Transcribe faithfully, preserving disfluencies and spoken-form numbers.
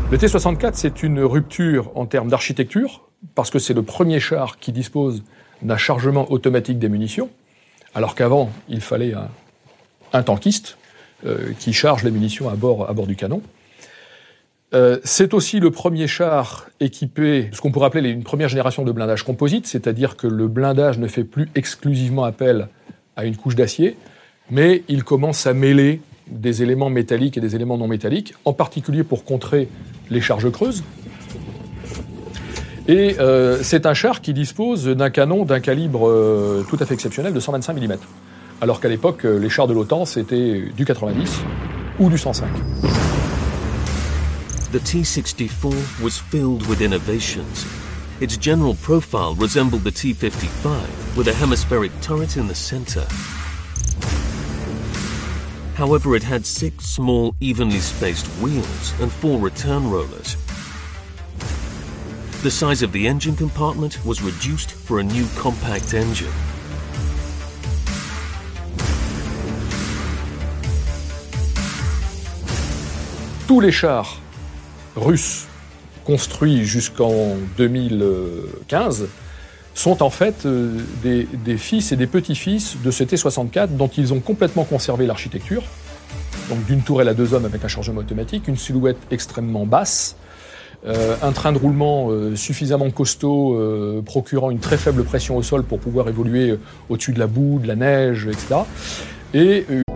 Le T soixante-quatre, c'est une rupture en termes d'architecture, parce que c'est le premier char qui dispose d'un chargement automatique des munitions, alors qu'avant, il fallait un, un tankiste euh, qui charge les munitions à bord, à bord du canon. Euh, c'est aussi le premier char équipé, ce qu'on pourrait appeler une première génération de blindage composite, c'est-à-dire que le blindage ne fait plus exclusivement appel à une couche d'acier, mais il commence à mêler des éléments métalliques et des éléments non métalliques, en particulier pour contrer les charges creuses. Et euh, c'est un char qui dispose d'un canon d'un calibre euh, tout à fait exceptionnel de cent vingt-cinq millimètres. Alors qu'à l'époque, les chars de l'OTAN, c'était du quatre-vingt-dix ou du cent cinq. The T sixty-four was filled with innovations. Its general profile resembled the T fifty-five, with a hemispheric turret in the center. However, it had six small, evenly spaced wheels and four return rollers. The size of the engine compartment was reduced for a new compact engine. Tous les chars russes construits jusqu'en deux mille quinze sont en fait euh, des, des fils et des petits-fils de ce T soixante-quatre dont ils ont complètement conservé l'architecture. Donc d'une tourelle à deux hommes avec un chargement automatique, une silhouette extrêmement basse, euh, un train de roulement euh, suffisamment costaud euh, procurant une très faible pression au sol pour pouvoir évoluer euh, au-dessus de la boue, de la neige, et cetera. Et